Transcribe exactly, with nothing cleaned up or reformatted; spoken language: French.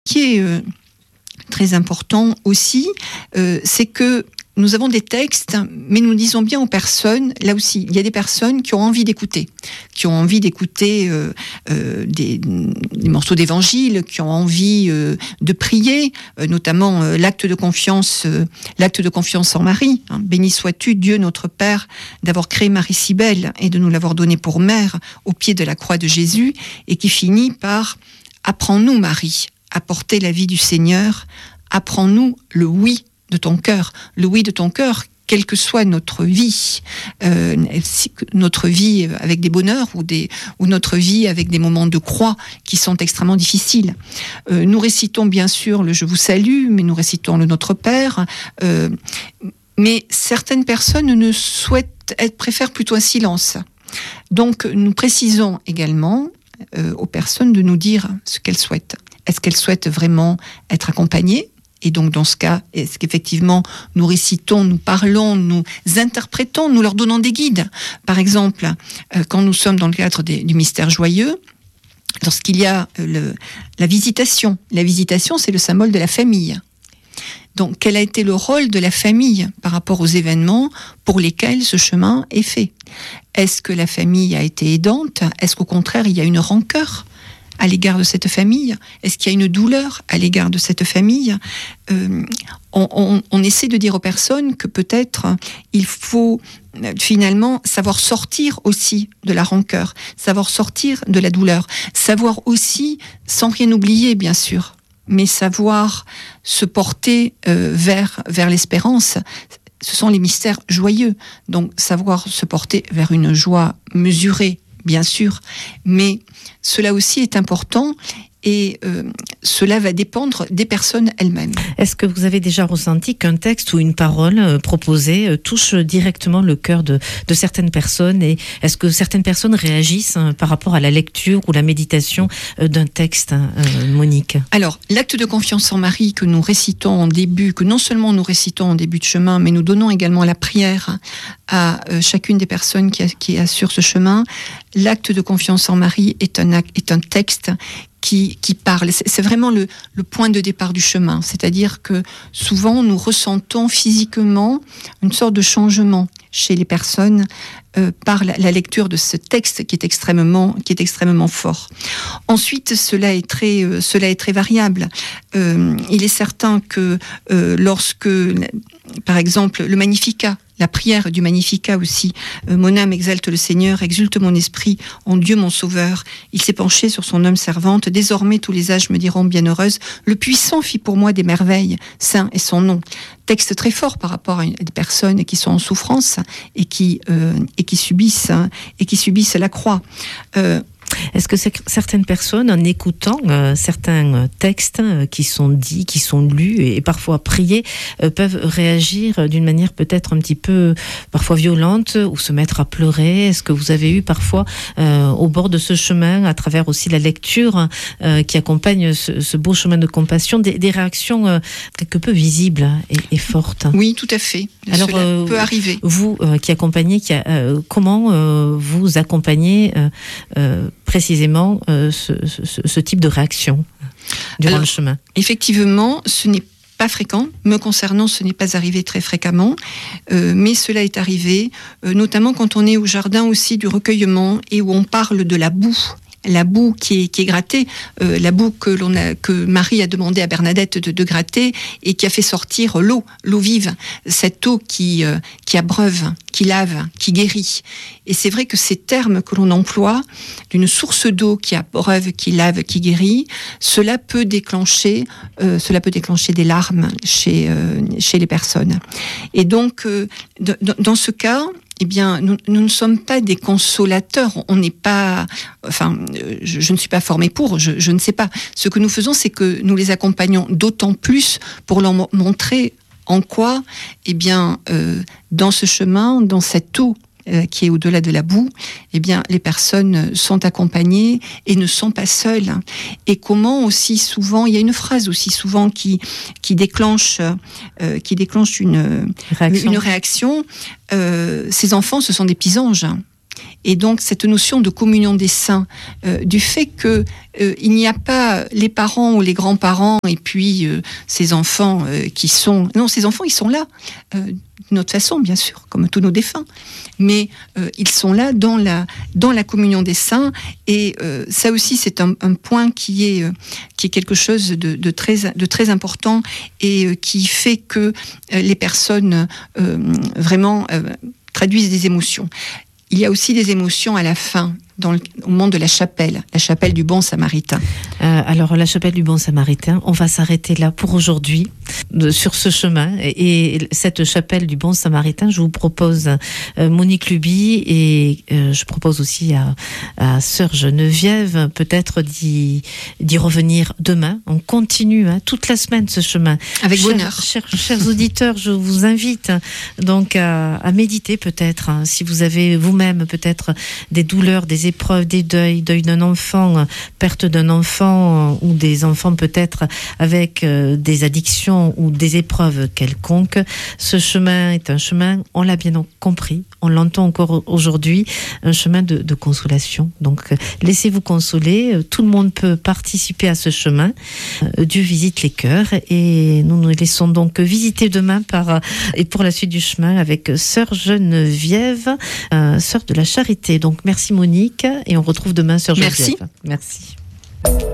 qui est euh, très important aussi, euh, c'est que nous avons des textes, mais nous disons bien aux personnes, là aussi, il y a des personnes qui ont envie d'écouter, qui ont envie d'écouter euh, euh, des, des morceaux d'évangile, qui ont envie euh, de prier, euh, notamment euh, l'acte de confiance, euh, l'acte de confiance en Marie. Hein. Béni sois-tu, Dieu notre Père, d'avoir créé Marie si belle et de nous l'avoir donnée pour mère au pied de la croix de Jésus, et qui finit par « Apprends-nous, Marie, à porter la vie du Seigneur, apprends-nous le oui de ton cœur, le oui de ton cœur, quelle que soit notre vie, euh, notre vie avec des bonheurs ou, des, ou notre vie avec des moments de croix qui sont extrêmement difficiles. Euh, nous récitons bien sûr le « Je vous salue », mais nous récitons le « Notre Père euh, ». Mais certaines personnes ne souhaitent, elles préfèrent plutôt un silence. Donc nous précisons également euh, aux personnes de nous dire ce qu'elles souhaitent. Est-ce qu'elles souhaitent vraiment être accompagnées ? Et donc, dans ce cas, est-ce qu'effectivement, nous récitons, nous parlons, nous interprétons, nous leur donnons des guides. Par exemple, euh, quand nous sommes dans le cadre des, du mystère joyeux, lorsqu'il y a euh, le, la visitation, la visitation, c'est le symbole de la famille. Donc, quel a été le rôle de la famille par rapport aux événements pour lesquels ce chemin est fait ? Est-ce que la famille a été aidante ? Est-ce qu'au contraire, il y a une rancœur à l'égard de cette famille? Est-ce qu'il y a une douleur à l'égard de cette famille? euh, on, on, on essaie de dire aux personnes que peut-être il faut euh, finalement savoir sortir aussi de la rancœur, savoir sortir de la douleur, savoir aussi, sans rien oublier bien sûr, mais savoir se porter euh, vers, vers l'espérance. Ce sont les mystères joyeux, donc savoir se porter vers une joie mesurée, bien sûr, mais cela aussi est important et euh, cela va dépendre des personnes elles-mêmes. Est-ce que vous avez déjà ressenti qu'un texte ou une parole euh, proposée euh, touche directement le cœur de, de certaines personnes, et est-ce que certaines personnes réagissent hein, par rapport à la lecture ou la méditation euh, d'un texte, hein, euh, Monique? Alors, l'acte de confiance en Marie que nous récitons en début, que non seulement nous récitons en début de chemin, mais nous donnons également la prière à euh, chacune des personnes qui, a, qui assurent ce chemin. L'acte de confiance en Marie est un, acte, est un texte Qui, qui parle. C'est, c'est vraiment le, le point de départ du chemin. C'est-à-dire que souvent, nous ressentons physiquement une sorte de changement chez les personnes euh, par la, la lecture de ce texte qui est extrêmement, qui est extrêmement fort. Ensuite, cela est très, euh, cela est très variable. Euh, il est certain que euh, lorsque, par exemple, le Magnificat, la prière du Magnificat aussi, euh, mon âme exalte le Seigneur, exulte mon esprit en Dieu mon Sauveur. Il s'est penché sur son homme servante. Désormais tous les âges me diront bienheureuse. Le Puissant fit pour moi des merveilles. Saint est son nom. Texte très fort par rapport à, une, à des personnes qui sont en souffrance et qui euh, et qui subissent hein, et qui subissent la croix. Euh, Est-ce que certaines personnes, en écoutant euh, certains textes euh, qui sont dits, qui sont lus et, et parfois priés, euh, peuvent réagir d'une manière peut-être un petit peu parfois violente ou se mettre à pleurer? Est-ce que vous avez eu parfois euh, au bord de ce chemin, à travers aussi la lecture euh, qui accompagne ce, ce beau chemin de compassion, des, des réactions euh, quelque peu visibles et, et fortes? Oui, tout à fait. Alors, Cela euh, peut arriver. Vous euh, qui accompagnez, qui a, euh, comment euh, vous accompagnez euh, euh, précisément euh, ce, ce, ce type de réaction durant Alors, le chemin? Effectivement, ce n'est pas fréquent. Me concernant, ce n'est pas arrivé très fréquemment, euh, mais cela est arrivé, euh, notamment quand on est au jardin aussi du recueillement et où on parle de la boue. La boue qui est, qui est grattée, euh, la boue que, l'on a, que Marie a demandé à Bernadette de, de gratter et qui a fait sortir l'eau, l'eau vive, cette eau qui, euh, qui abreuve, qui lave, qui guérit. Et c'est vrai que ces termes que l'on emploie, d'une source d'eau qui abreuve, qui lave, qui guérit, cela peut déclencher, euh, cela peut déclencher des larmes chez, euh, chez les personnes. Et donc, euh, de, de, dans ce cas, eh bien, nous, nous ne sommes pas des consolateurs. On n'est pas, enfin, je, je ne suis pas formée pour, je, je ne sais pas. Ce que nous faisons, c'est que nous les accompagnons d'autant plus pour leur montrer en quoi, eh bien, euh, dans ce chemin, dans cette eau euh, qui est au-delà de la boue, eh bien, les personnes sont accompagnées et ne sont pas seules. Et comment aussi souvent, il y a une phrase aussi souvent qui qui déclenche euh, qui déclenche une réaction. une réaction. Euh, ces enfants, ce sont des petits anges. Et donc cette notion de communion des saints, euh, du fait que euh, il n'y a pas les parents ou les grands-parents et puis euh, ces enfants euh, qui sont... Non, ces enfants, ils sont là, euh, d'une autre façon, bien sûr, comme tous nos défunts. Mais euh, ils sont là dans la, dans la communion des saints. Et euh, ça aussi, c'est un, un point qui est, euh, qui est quelque chose de, de, très, de très important et euh, qui fait que euh, les personnes euh, vraiment euh, traduisent des émotions. Il y a aussi des émotions à la fin, dans le, au moment de la chapelle, la chapelle du Bon Samaritain. Euh, alors, la chapelle du Bon Samaritain, on va s'arrêter là pour aujourd'hui, de, sur ce chemin. Et, et cette chapelle du Bon Samaritain, je vous propose euh, Monique Luby et euh, je propose aussi à, à Sœur Geneviève peut-être d'y, d'y revenir demain. On continue hein, toute la semaine ce chemin. Avec chers, bonheur. Chers, chers auditeurs, je vous invite donc à, à méditer peut-être, hein, si vous avez vous-même peut-être des douleurs, des épreuves, des deuils, deuil d'un enfant, perte d'un enfant ou des enfants peut-être avec euh, des addictions ou des épreuves quelconques. Ce chemin est un chemin, on l'a bien compris, on l'entend encore aujourd'hui, un chemin de, de consolation. Donc euh, laissez-vous consoler, tout le monde peut participer à ce chemin. Euh, Dieu visite les cœurs et nous nous laissons donc visiter demain par, et pour la suite du chemin avec Sœur Geneviève, euh, Sœur de la Charité. Donc merci Monique et on retrouve demain Sœur Geneviève. Merci. Merci.